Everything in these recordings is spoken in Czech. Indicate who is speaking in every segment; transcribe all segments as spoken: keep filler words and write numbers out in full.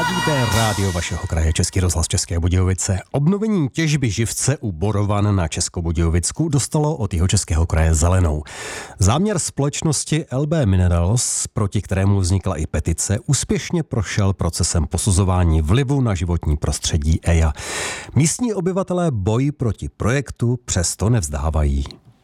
Speaker 1: Zdravíte, rádio vašeho kraje, Český rozhlas České Budějovice. Obnovení těžby živce u Borovan na Českobudějovicku dostalo od Jihočeského kraje zelenou. Záměr společnosti L B Minerals, proti kterému vznikla i petice, úspěšně prošel procesem posuzování vlivu na životní prostředí E I A. Místní obyvatelé boj proti projektu přesto nevzdávají.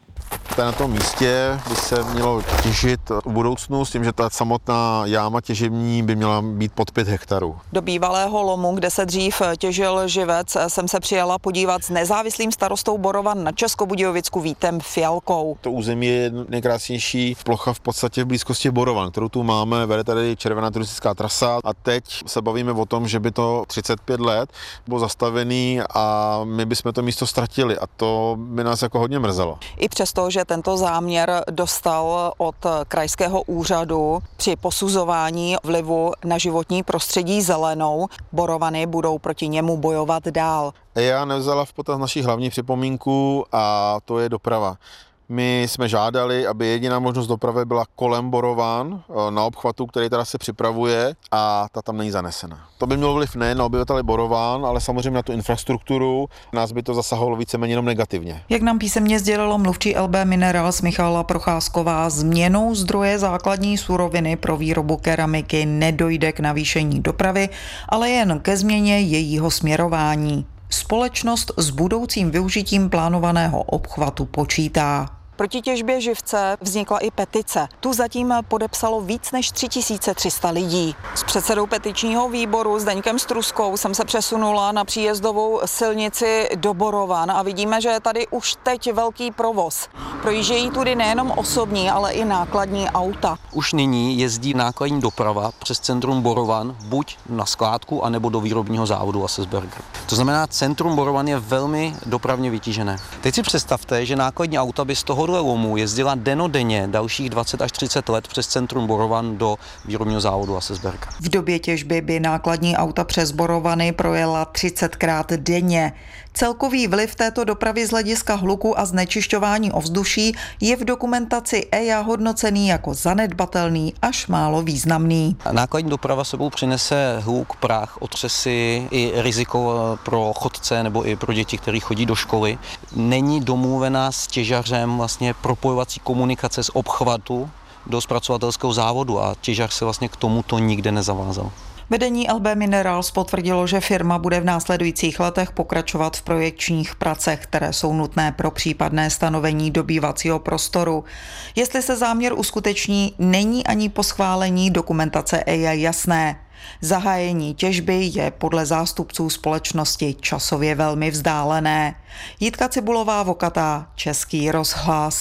Speaker 2: Na tom místě by se mělo těžit v budoucnu s tím, že ta samotná jáma těžební by měla být pod pět hektarů.
Speaker 3: Do bývalého lomu, kde se dřív těžil živec, jsem se přijela podívat s nezávislým starostou Borovan na Českobudějovicku Vítem Fialkou.
Speaker 2: To území je nejkrásnější plocha v podstatě v blízkosti Borovan, kterou tu máme, vede tady červená turistická trasa a teď se bavíme o tom, že by to třicet pět let bylo zastavený a my bychom to místo ztratili a to by nás jako hodně mrzelo.
Speaker 3: I přesto, že tento záměr dostal od krajského úřadu při posuzování vlivu na životní prostředí zelenou, Borovany budou proti němu bojovat dál.
Speaker 2: E I A nevzala v potaz naši hlavní připomínku a to je doprava. My jsme žádali, aby jediná možnost dopravy byla kolem Borovan na obchvatu, který teda se připravuje a ta tam není zanesena. To by mělo vliv nejen na obyvatele Borovan, ale samozřejmě na tu infrastrukturu. Nás by to zasahovalo víceméně jenom negativně.
Speaker 3: Jak nám písemně sdělilo mluvčí L B Minerals Michala Procházková, změnou zdroje základní suroviny pro výrobu keramiky nedojde k navýšení dopravy, ale jen ke změně jejího směrování. Společnost s budoucím využitím plánovaného obchvatu počítá. Proti těžbě živce vznikla i petice. Tu zatím podepsalo víc než tři tisíce tři sta lidí. S předsedou petičního výboru Zdeňkem Struskou jsem se přesunula na příjezdovou silnici do Borovan a vidíme, že je tady už teď velký provoz. Projíždějí tudy nejenom osobní, ale i nákladní auta.
Speaker 4: Už nyní jezdí nákladní doprava přes centrum Borovan buď na skládku, anebo do výrobního závodu Assesberger. To znamená, centrum Borovan je velmi dopravně vytížené. Teď si představte, že nákladní auta by z toho lomu jezdila denodenně dalších dvacet až třicet let přes centrum Borovan do výrobního závodu Assesberger.
Speaker 3: V době těžby by nákladní auta přes Borovany projela třicetkrát denně. Celkový vliv této dopravy z hlediska hluku a znečišťování ovzduší je v dokumentaci E I A hodnocený jako zanedbatelný až málo významný.
Speaker 4: Nákladní doprava sebou přinese hluk, prach, otřesy i riziko pro chodce nebo i pro děti, kteří chodí do školy. Není domluvená s těžařem vlastně propojovací komunikace z obchvatu do zpracovatelského závodu a těžař se vlastně k tomuto nikde nezavázal.
Speaker 3: Vedení L B Minerals potvrdilo, že firma bude v následujících letech pokračovat v projekčních pracech, které jsou nutné pro případné stanovení dobývacího prostoru. Jestli se záměr uskuteční, není ani po schválení dokumentace E I A jasné. Zahájení těžby je podle zástupců společnosti časově velmi vzdálené. Jitka Cibulová-Vokatá, Český rozhlas.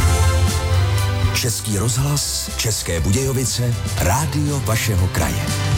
Speaker 5: Český rozhlas, České Budějovice, rádio vašeho kraje.